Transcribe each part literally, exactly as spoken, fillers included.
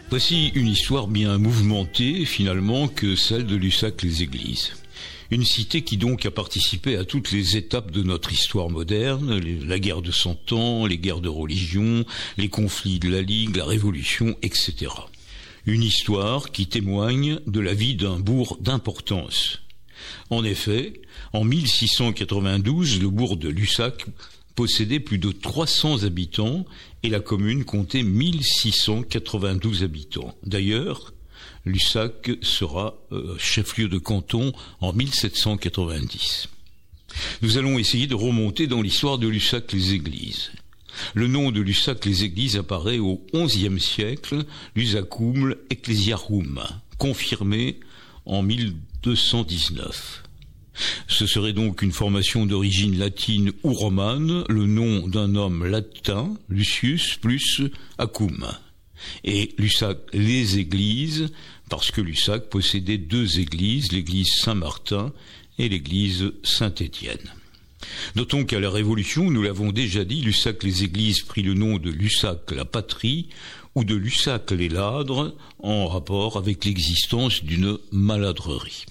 Voici une histoire bien mouvementée, finalement, que celle de Lussac-les-Églises. Une cité qui donc a participé à toutes les étapes de notre histoire moderne, la guerre de Cent Ans, les guerres de religion, les conflits de la Ligue, la Révolution, et cetera. Une histoire qui témoigne de la vie d'un bourg d'importance. En effet, en mille six cent quatre-vingt-douze, le bourg de Lussac possédait plus de trois cents habitants et la commune comptait mille six cent quatre-vingt-douze habitants. D'ailleurs, Lussac sera euh, chef-lieu de canton en mille sept cent quatre-vingt-dix. Nous allons essayer de remonter dans l'histoire de Lussac-les-Églises. Le nom de Lussac-les-Églises apparaît au onzième siècle, Lusacum Ecclesiarum, confirmé en mille deux cent dix-neuf. Ce serait donc une formation d'origine latine ou romane, le nom d'un homme latin, Lucius, plus Acum. Et Lussac, les églises, parce que Lussac possédait deux églises, l'église Saint-Martin et l'église Saint-Étienne. Notons qu'à la Révolution, nous l'avons déjà dit, Lussac-les-Églises prit le nom de Lussac la patrie ou de Lussac-les-Ladres en rapport avec l'existence d'une maladrerie.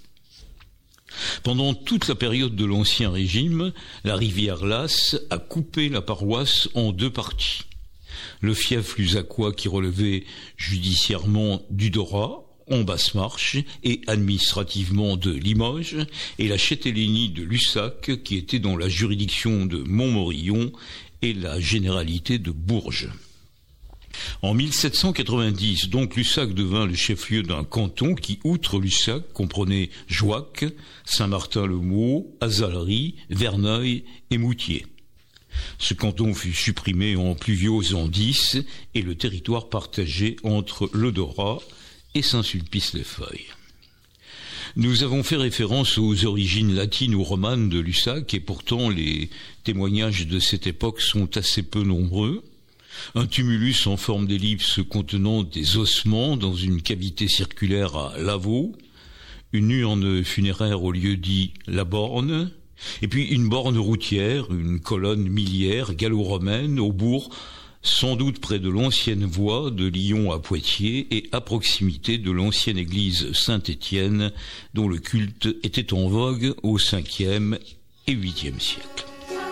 Pendant toute la période de l'Ancien Régime, la rivière Lasse a coupé la paroisse en deux parties. Le fief lussacois qui relevait judiciairement du Dorat, en Basse-Marche, et administrativement de Limoges, et la châtellenie de Lussac qui était dans la juridiction de Montmorillon et la généralité de Bourges. En mille sept cent quatre-vingt-dix, donc, Lussac devint le chef-lieu d'un canton qui, outre Lussac, comprenait Jouac, Saint-Martin-le-Maux, Azalery, Verneuil et Moutier. Ce canton fut supprimé en Pluviose en dix et le territoire partagé entre le Dorat et Saint-Sulpice-les-Feuilles. Nous avons fait référence aux origines latines ou romanes de Lussac et pourtant les témoignages de cette époque sont assez peu nombreux. Un tumulus en forme d'ellipse contenant des ossements dans une cavité circulaire à Lavaux, une urne funéraire au lieu dit La Borne, et puis une borne routière, une colonne miliaire gallo-romaine au bourg, sans doute près de l'ancienne voie de Lyon à Poitiers et à proximité de l'ancienne église Saint-Étienne dont le culte était en vogue au cinquième et huitième siècle.